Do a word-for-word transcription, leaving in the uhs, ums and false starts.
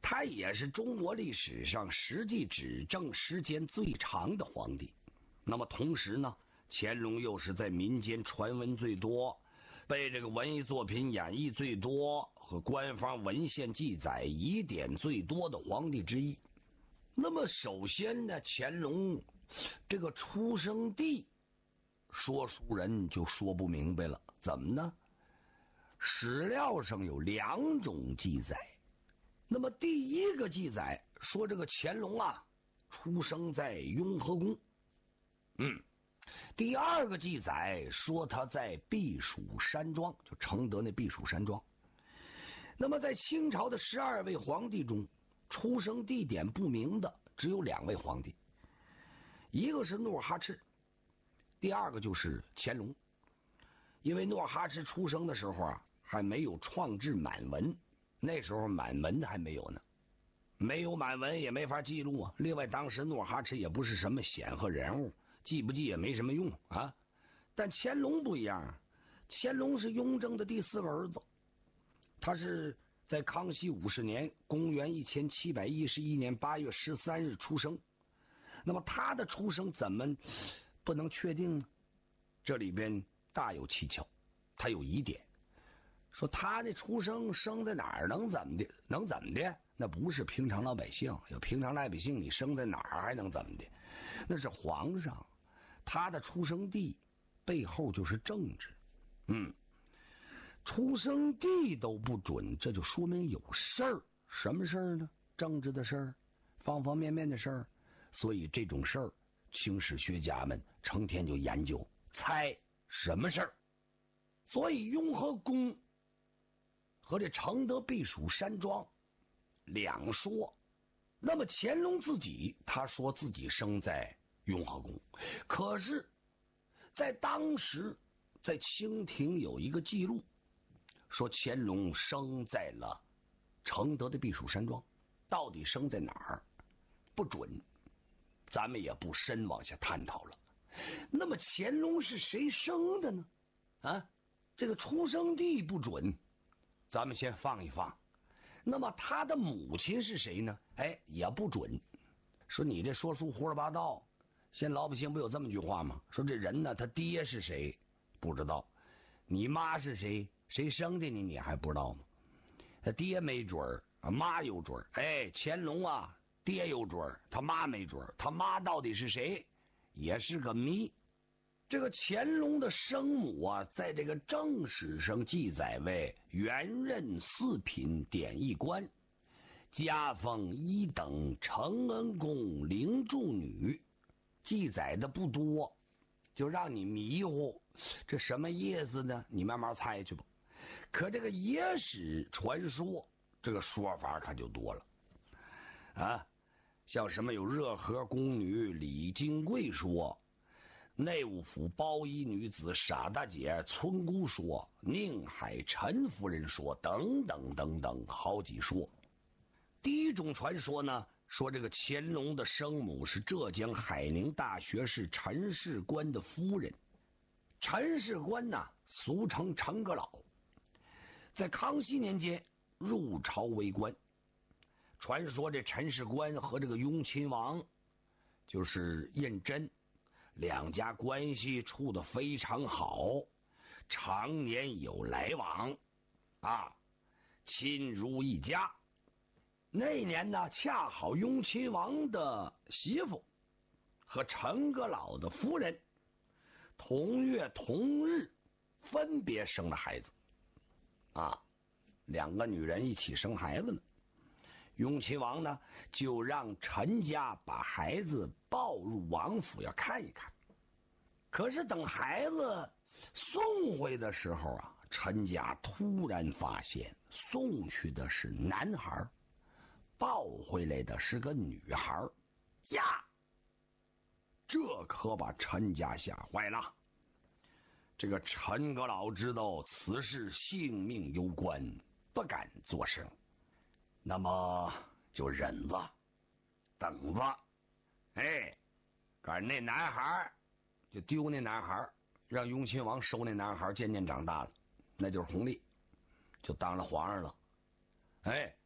他也是中国历史上实际执政时间最长的皇帝。那么同时呢，乾隆又是在民间传闻最多，被这个文艺作品演绎最多和官方文献记载疑点最多的皇帝之一。那么首先呢，乾隆这个出生地，说书人就说不明白了，怎么呢？史料上有两种记载。那么第一个记载说这个乾隆啊，出生在雍和宫。嗯，第二个记载说他在避暑山庄，就承德那避暑山庄。那么在清朝的十二位皇帝中，出生地点不明的只有两位皇帝，一个是努尔哈赤，第二个就是乾隆。因为努尔哈赤出生的时候啊，还没有创制满文，那时候满文还没有呢，没有满文也没法记录啊。另外当时努尔哈赤也不是什么显赫人物，记不记也没什么用啊。但乾隆不一样，乾隆是雍正的第四个儿子，他是在康熙五十年公元一千七百一十一年八月十三日出生。那么他的出生怎么不能确定呢？这里边大有蹊跷，他有疑点，说他的出生生在哪儿能怎么的？能怎么的？那不是平常老百姓，有平常老百姓你生在哪儿还能怎么的？那是皇上，他的出生地背后就是政治。嗯，出生地都不准，这就说明有事儿。什么事儿呢？政治的事儿，方方面面的事儿。所以这种事儿，清史学家们成天就研究猜什么事儿。所以雍和宫和这承德避暑山庄两说。那么乾隆自己他说自己生在雍和宫，可是在当时在清廷有一个记录，说乾隆生在了承德的避暑山庄，到底生在哪儿不准，咱们也不深往下探讨了。那么乾隆是谁生的呢？啊，这个出生地不准，咱们先放一放。那么他的母亲是谁呢？哎，也不准。说你这说书胡说八道。现在老百姓不有这么句话吗？说这人呢，他爹是谁不知道，你妈是谁，谁生的你你还不知道吗？他爹没准儿，妈有准儿。哎，乾隆啊，爹有准儿，他妈没准儿，他妈到底是谁也是个谜。这个乾隆的生母啊，在这个正史上记载为原任四品典役官，加封一等承恩宫灵柱女，记载的不多，就让你迷糊，这什么意思呢？你慢慢猜去吧。可这个野史传说，这个说法可就多了啊，像什么有热河宫女李金贵说，内务府包衣女子傻大姐村姑说，宁海陈夫人说，等等等等，好几说。第一种传说呢，说这个乾隆的生母是浙江海宁大学士陈士官的夫人。陈士官呢，俗称陈阁老，在康熙年间入朝为官。传说这陈士官和这个雍亲王就是胤禛两家关系处得非常好，常年有来往啊，亲如一家。那年呢，恰好雍亲王的媳妇和陈阁老的夫人同月同日分别生了孩子啊，两个女人一起生孩子呢。雍亲王呢，就让陈家把孩子抱入王府要看一看。可是等孩子送回的时候啊，陈家突然发现送去的是男孩，抱回来的是个女孩呀！这可把陈家吓坏了。这个陈阁老知道此事性命攸关，不敢作声，那么就忍着等着。哎，可是那男孩就丢那男孩，让雍亲王收那男孩，渐渐长大了，那就是弘历，就当了皇上了。哎，